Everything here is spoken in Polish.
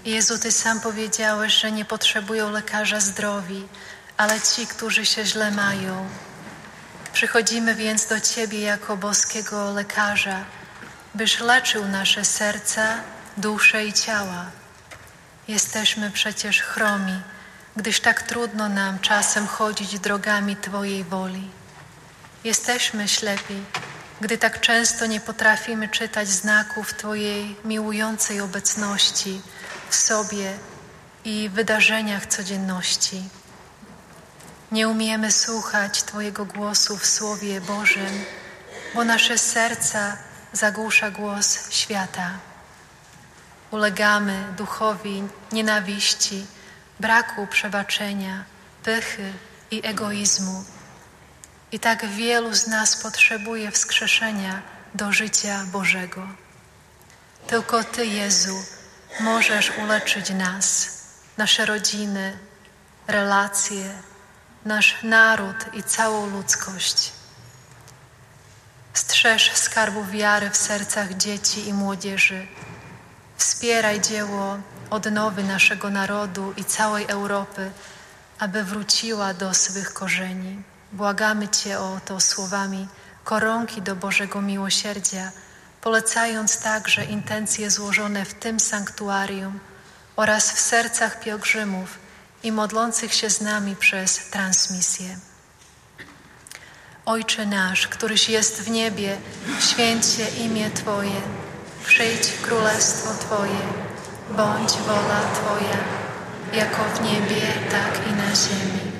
Jezu, Ty sam powiedziałeś, że nie potrzebują lekarza zdrowi, ale ci, którzy się źle mają. Przychodzimy więc do Ciebie jako boskiego lekarza, byś leczył nasze serca, dusze i ciała. Jesteśmy przecież chromi, gdyż tak trudno nam czasem chodzić drogami Twojej woli. Jesteśmy ślepi, gdy tak często nie potrafimy czytać znaków Twojej miłującej obecności w sobie i wydarzeniach codzienności. Nie umiemy słuchać Twojego głosu w Słowie Bożym, bo nasze serca zagłusza głos świata. Ulegamy duchowi nienawiści, braku przebaczenia, pychy i egoizmu. I tak wielu z nas potrzebuje wskrzeszenia do życia Bożego. Tylko Ty, Jezu, możesz uleczyć nas, nasze rodziny, relacje, nasz naród i całą ludzkość. Strzeż skarbów wiary w sercach dzieci i młodzieży. Wspieraj dzieło odnowy naszego narodu i całej Europy, aby wróciła do swych korzeni. Błagamy Cię o to słowami koronki do Bożego miłosierdzia, polecając także intencje złożone w tym sanktuarium oraz w sercach pielgrzymów i modlących się z nami przez transmisję. Ojcze nasz, któryś jest w niebie, święć się imię Twoje, przyjdź królestwo Twoje, bądź wola Twoja, jako w niebie, tak i na ziemi.